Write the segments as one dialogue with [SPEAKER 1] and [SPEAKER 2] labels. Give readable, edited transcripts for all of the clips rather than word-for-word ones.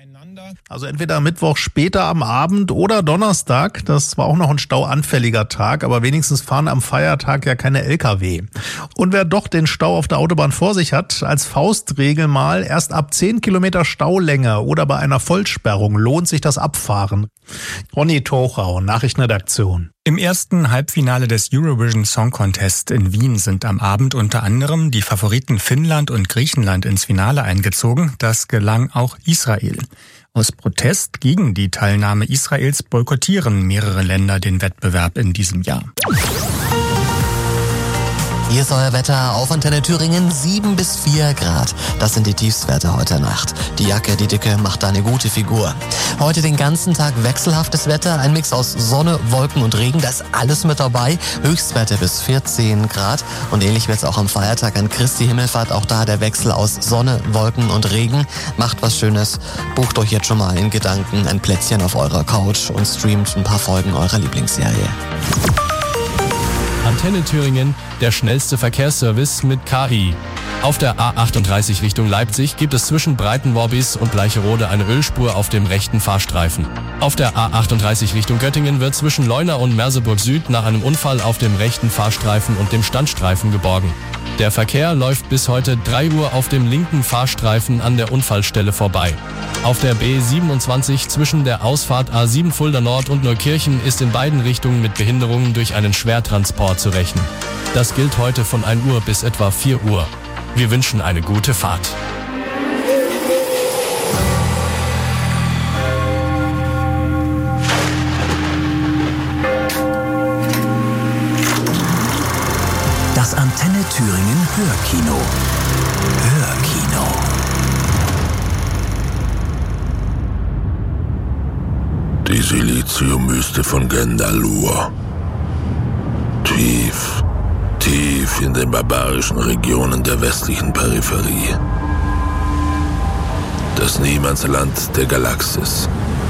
[SPEAKER 1] Also entweder Mittwoch später am Abend oder Donnerstag. Das war auch noch ein stauanfälliger Tag, aber wenigstens fahren am Feiertag ja keine LKW. Und wer doch den Stau auf der Autobahn vor sich hat, als Faustregel mal, erst ab 10 Kilometer Staulänge oder bei einer Vollsperrung lohnt sich das Abfahren. Ronny Tochau, Nachrichtenredaktion.
[SPEAKER 2] Im ersten Halbfinale des Eurovision Song Contest in Wien sind am Abend unter anderem die Favoriten Finnland und Griechenland ins Finale eingezogen. Das gelang auch Israel. Aus Protest gegen die Teilnahme Israels boykottieren mehrere Länder den Wettbewerb in diesem Jahr.
[SPEAKER 3] Hier ist euer Wetter auf Antenne Thüringen, 7 bis 4 Grad. Das sind die Tiefstwerte heute Nacht. Die Jacke, die Dicke macht da eine gute Figur. Heute den ganzen Tag wechselhaftes Wetter, ein Mix aus Sonne, Wolken und Regen, da ist alles mit dabei. Höchstwerte bis 14 Grad und ähnlich wird es auch am Feiertag an Christi Himmelfahrt. Auch da der Wechsel aus Sonne, Wolken und Regen. Macht was Schönes, bucht euch jetzt schon mal in Gedanken ein Plätzchen auf eurer Couch und streamt ein paar Folgen eurer Lieblingsserie.
[SPEAKER 4] Antenne Thüringen, der schnellste Verkehrsservice mit KI. Auf der A38 Richtung Leipzig gibt es zwischen Breitenworbis und Bleicherode eine Ölspur auf dem rechten Fahrstreifen. Auf der A38 Richtung Göttingen wird zwischen Leuna und Merseburg Süd nach einem Unfall auf dem rechten Fahrstreifen und dem Standstreifen geborgen. Der Verkehr läuft bis heute 3 Uhr auf dem linken Fahrstreifen an der Unfallstelle vorbei. Auf der B27 zwischen der Ausfahrt A7 Fulda Nord und Neukirchen ist in beiden Richtungen mit Behinderungen durch einen Schwertransport zu rechnen. Das gilt heute von 1 Uhr bis etwa 4 Uhr. Wir wünschen eine gute Fahrt.
[SPEAKER 5] Das Antenne Thüringen Hörkino. Hörkino.
[SPEAKER 6] Die Siliziumwüste von Gendalur. Tief in den barbarischen Regionen der westlichen Peripherie. Das Niemandsland der Galaxis.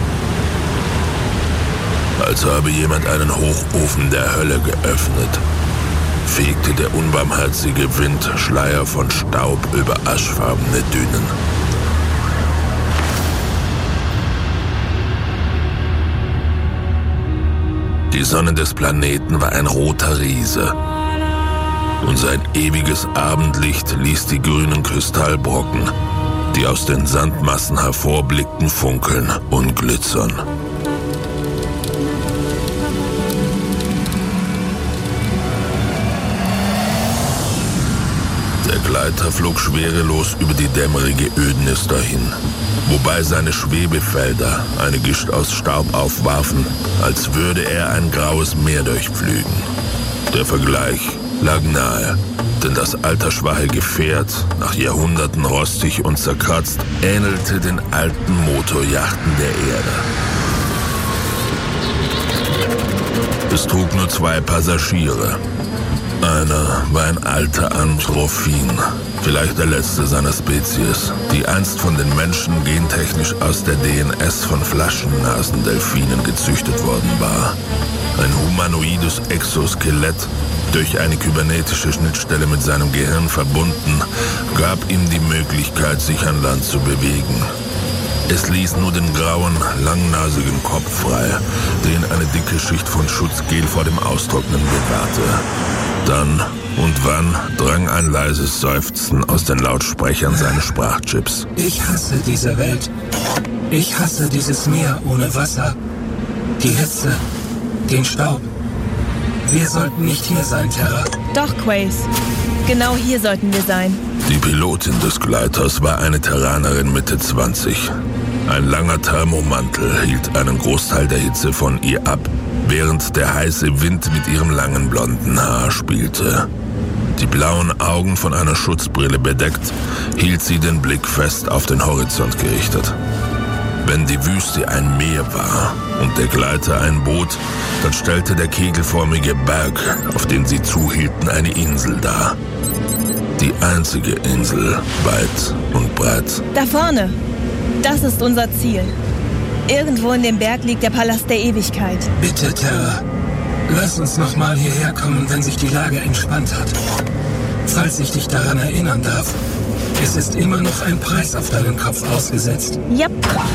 [SPEAKER 6] Als habe jemand einen Hochofen der Hölle geöffnet, fegte der unbarmherzige Wind Schleier von Staub über aschfarbene Dünen. Die Sonne des Planeten war ein roter Riese. Und sein ewiges Abendlicht ließ die grünen Kristallbrocken, die aus den Sandmassen hervorblickten, funkeln und glitzern. Der Gleiter flog schwerelos über die dämmerige Ödnis dahin, wobei seine Schwebefelder eine Gischt aus Staub aufwarfen, als würde er ein graues Meer durchpflügen. Der Vergleich lag nahe, denn das altersschwache Gefährt, nach Jahrhunderten rostig und zerkratzt, ähnelte den alten Motorjachten der Erde. Es trug nur 2 Passagiere. Einer war ein alter Anthrophin, vielleicht der letzte seiner Spezies, die einst von den Menschen gentechnisch aus der DNS von Flaschennasendelfinen gezüchtet worden war. Ein humanoides Exoskelett, durch eine kybernetische Schnittstelle mit seinem Gehirn verbunden, gab ihm die Möglichkeit, sich an Land zu bewegen. Es ließ nur den grauen, langnasigen Kopf frei, den eine dicke Schicht von Schutzgel vor dem Austrocknen bewahrte. Dann und wann drang ein leises Seufzen aus den Lautsprechern seines Sprachchips.
[SPEAKER 7] Ich hasse diese Welt. Ich hasse dieses Meer ohne Wasser. Die Hitze, den Staub. Wir sollten nicht hier sein, Terra.
[SPEAKER 8] Doch, Quace. Genau hier sollten wir sein.
[SPEAKER 6] Die Pilotin des Gleiters war eine Terranerin Mitte 20. Ein langer Thermomantel hielt einen Großteil der Hitze von ihr ab, während der heiße Wind mit ihrem langen blonden Haar spielte. Die blauen Augen von einer Schutzbrille bedeckt, hielt sie den Blick fest auf den Horizont gerichtet. Wenn die Wüste ein Meer war und der Gleiter ein Boot, dann stellte der kegelförmige Berg, auf den sie zuhielten, eine Insel dar. Die einzige Insel, weit und breit.
[SPEAKER 8] Da vorne. Das ist unser Ziel. Irgendwo in dem Berg liegt der Palast der Ewigkeit.
[SPEAKER 7] Bitte, Terra. Lass uns noch mal hierher kommen, wenn sich die Lage entspannt hat. Falls ich dich daran erinnern darf, es ist immer noch ein Preis auf deinen Kopf ausgesetzt.
[SPEAKER 8] Yep.